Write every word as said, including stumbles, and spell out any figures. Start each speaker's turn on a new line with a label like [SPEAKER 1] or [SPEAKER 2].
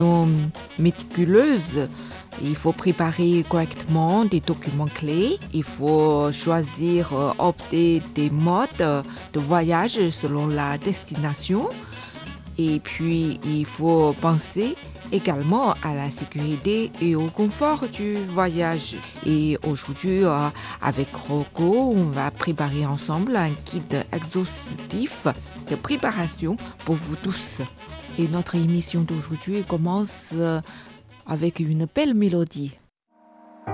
[SPEAKER 1] méticuleuse. Il faut préparer correctement des documents clés. Il faut choisir, euh, opter des modes de voyage selon la destination. Et puis, il faut penser également à la sécurité et au confort du voyage. Et aujourd'hui, euh, avec Rocco, on va préparer ensemble un guide exhaustif de préparation pour vous tous. Et notre émission d'aujourd'hui commence euh, avec une belle mélodie.